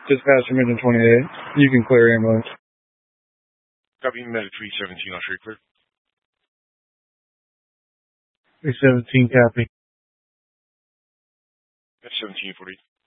Dispatcher Midland 28. You can clear ambulance. Copy, Medic 317, I'll straight clear. 317, copy. That's 1740.